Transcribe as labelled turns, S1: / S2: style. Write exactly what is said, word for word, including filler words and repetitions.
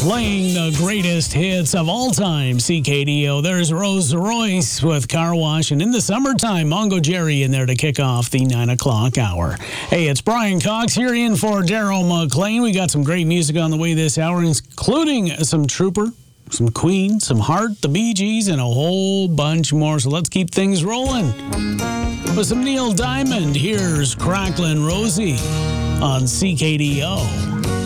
S1: playing the greatest hits of all time. C K D O. There's Rose Royce with Car Wash. And in the summertime, Mongo Jerry in there to kick off the nine o'clock hour. Hey, it's Brian Cox here in for Daryl McLean. We got some great music on the way this hour, including some Trooper, some Queen, some Heart, the Bee Gees, and a whole bunch more. So let's keep things rolling. With some Neil Diamond, here's Cracklin' Rosie on C K D O.